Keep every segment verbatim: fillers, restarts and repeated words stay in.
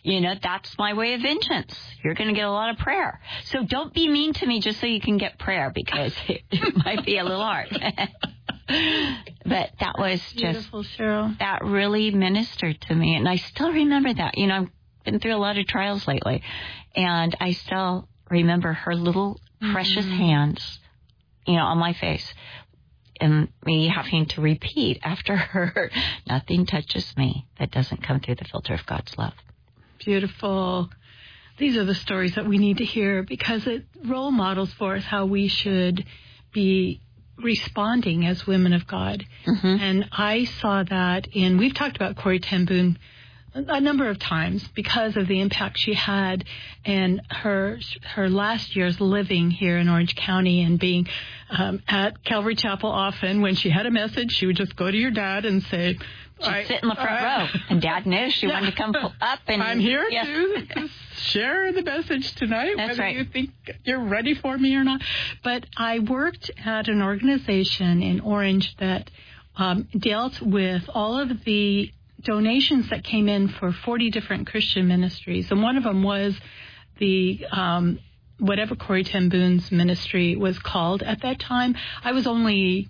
You know, that's my way of vengeance. You're going to get a lot of prayer. So don't be mean to me just so you can get prayer, because it, it might be a little hard. But that was just, beautiful, Cheryl. That really ministered to me. And I still remember that. You know, I've been through a lot of trials lately. And I still remember her little precious mm-hmm. hands, you know, on my face. And me having to repeat after her, nothing touches me that doesn't come through the filter of God's love. Beautiful. These are the stories that we need to hear, because it role models for us how we should be responding as women of God. Mm-hmm. And I saw that in, we've talked about Corrie ten Boom a number of times because of the impact she had and her her last years living here in Orange County and being um, at Calvary Chapel often. When she had a message, she would just go to your dad and say, She'd sit in the front I, row, and Dad knew she yeah. wanted to come up. And I'm here yeah. to share the message tonight, That's whether right. you think you're ready for me or not. But I worked at an organization in Orange that um, dealt with all of the donations that came in for forty different Christian ministries, and one of them was the um, whatever Corrie ten Boom's ministry was called at that time. I was only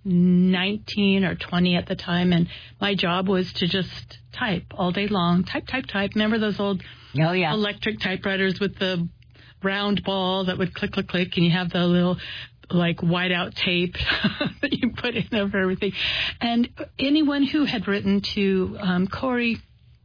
nineteen or twenty at the time, and my job was to just type all day long. Type, type, type. Remember those old oh, yeah. electric typewriters with the round ball that would click, click, click, and you have the little like whiteout tape that you put in over everything. And anyone who had written to um, Corrie,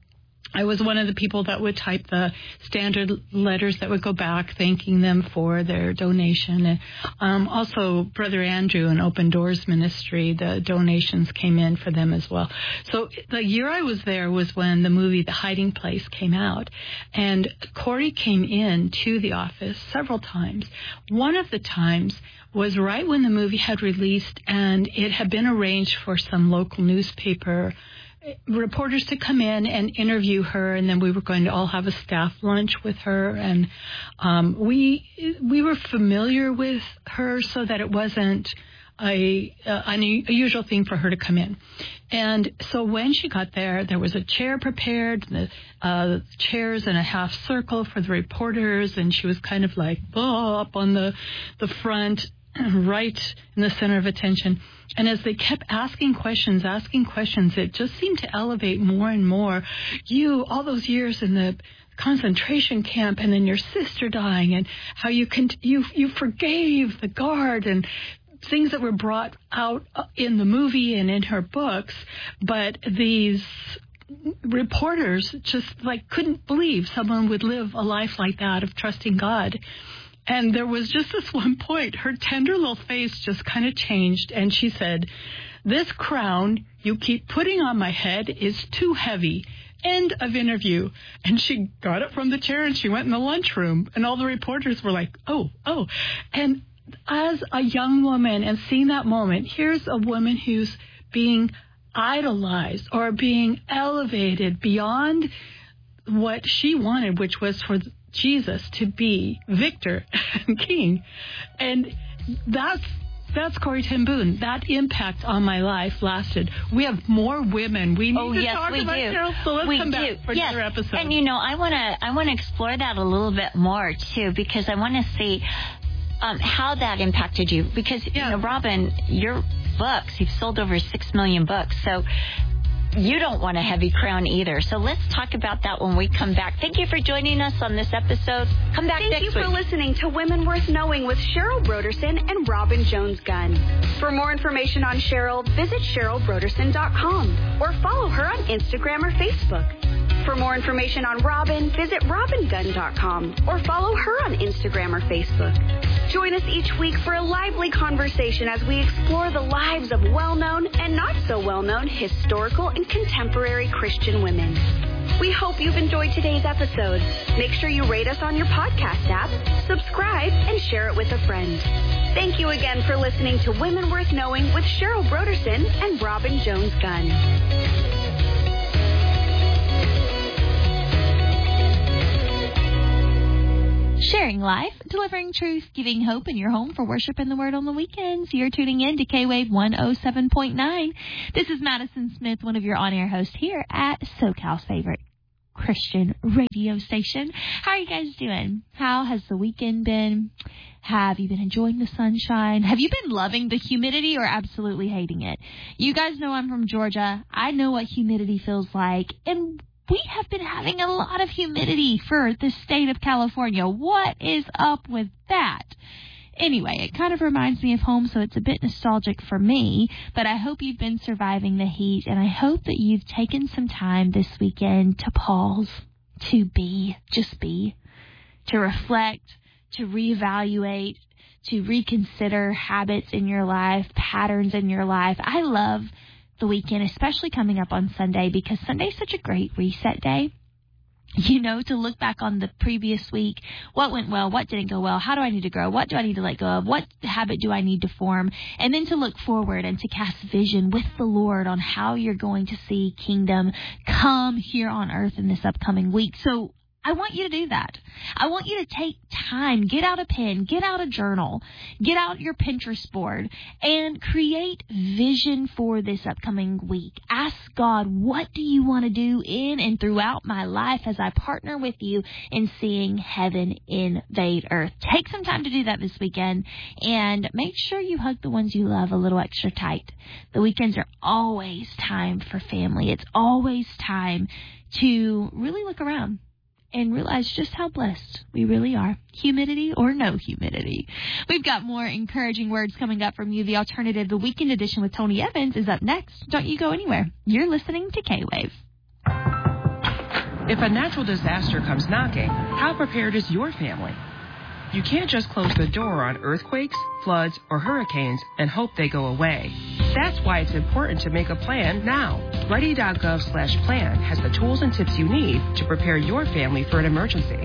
I was one of the people that would type the standard letters that would go back thanking them for their donation. And um, also, Brother Andrew and Open Doors Ministry, the donations came in for them as well. So the year I was there was when the movie The Hiding Place came out. And Corrie came in to the office several times. One of the times was right when the movie had released, and it had been arranged for some local newspaper reporters to come in and interview her, and then we were going to all have a staff lunch with her, and um, we we were familiar with her so that it wasn't a, a unusual thing for her to come in. And so when she got there, there was a chair prepared, the uh, chairs in a half circle for the reporters, and she was kind of like oh, up on the the front, right in the center of attention. And as they kept asking questions, asking questions, it just seemed to elevate more and more. You, all those years in the concentration camp, and then your sister dying, and how you con- you you forgave the guard, and things that were brought out in the movie and in her books. But these reporters just like couldn't believe someone would live a life like that of trusting God. And there was just this one point, her tender little face just kind of changed, and she said, "This crown you keep putting on my head is too heavy. End of interview." And she got up from the chair and she went in the lunchroom, and all the reporters were like, oh, oh. And as a young woman and seeing that moment, here's a woman who's being idolized or being elevated beyond what she wanted, which was for Jesus to be victor and king. And that's that's Corrie ten Boom. That impact on my life lasted. We have more women. We need oh, to yes, talk we about do. Cheryl, so let's we come do. back for yes. another episode. And you know, I want to I want to explore that a little bit more too, because I want to see um, how that impacted you. Because yeah. you know, Robin, your books, you've sold over six million books, so you don't want a heavy crown either. So let's talk about that when we come back. Thank you for joining us on this episode. Come back Thank next week. Thank you for listening to Women Worth Knowing with Cheryl Brodersen and Robin Jones-Gunn. For more information on Cheryl, visit cheryl brodersen dot com or follow her on Instagram or Facebook. For more information on Robin, visit robin gunn dot com or follow her on Instagram or Facebook. Join us each week for a lively conversation as we explore the lives of well-known and not so well-known historical and contemporary Christian women. We hope you've enjoyed today's episode. Make sure you rate us on your podcast app, subscribe, and share it with a friend. Thank you again for listening to Women Worth Knowing with Cheryl Brodersen and Robin Jones-Gunn. Sharing life, delivering truth, giving hope in your home for worship and the word on the weekends. You're tuning in to K-Wave one oh seven point nine. This is Madison Smith, one of your on-air hosts here at SoCal's favorite Christian radio station. How are you guys doing? How has the weekend been? Have you been enjoying the sunshine? Have you been loving the humidity or absolutely hating it? You guys know I'm from Georgia. I know what humidity feels like, and we have been having a lot of humidity for the state of California. What is up with that? Anyway, it kind of reminds me of home, so it's a bit nostalgic for me, but I hope you've been surviving the heat, and I hope that you've taken some time this weekend to pause, to be, just be, to reflect, to reevaluate, to reconsider habits in your life, patterns in your life. I love the weekend, especially coming up on Sunday, because Sunday's such a great reset day. You know, to look back on the previous week, what went well, what didn't go well, how do I need to grow, what do I need to let go of, what habit do I need to form, and then to look forward and to cast vision with the Lord on how you're going to see kingdom come here on earth in this upcoming week. So I want you to do that. I want you to take time, get out a pen, get out a journal, get out your Pinterest board, and create vision for this upcoming week. Ask God, what do you want to do in and throughout my life as I partner with you in seeing heaven invade earth? Take some time to do that this weekend, and make sure you hug the ones you love a little extra tight. The weekends are always time for family. It's always time to really look around and realize just how blessed we really are. Humidity or no humidity. We've got more encouraging words coming up from you. The Alternative, the Weekend Edition with Tony Evans, is up next. Don't you go anywhere. You're listening to K-Wave. If a natural disaster comes knocking, how prepared is your family? You can't just close the door on earthquakes, floods, or hurricanes and hope they go away. That's why it's important to make a plan now. Ready.gov slash plan has the tools and tips you need to prepare your family for an emergency.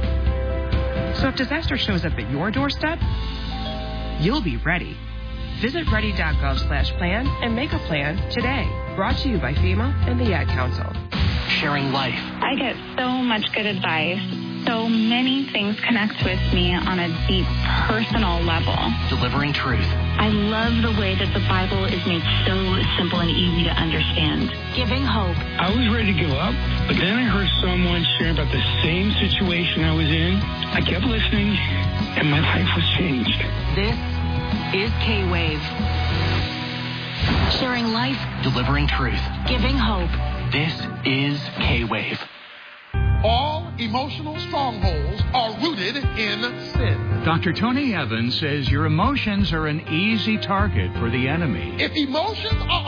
So if disaster shows up at your doorstep, you'll be ready. Visit ready.gov slash plan and make a plan today. Brought to you by FEMA and the Ad Council. Sharing life. I get so much good advice. So many things connect with me on a deep personal level. Delivering truth. I love the way that the Bible is made so simple and easy to understand. Giving hope. I was ready to give up, but then I heard someone share about the same situation I was in. I kept listening, and my life was changed. This is K-Wave. Sharing life. Delivering truth. Giving hope. This is K-Wave. All emotional strongholds are rooted in sin. Doctor Tony Evans says your emotions are an easy target for the enemy. If emotions are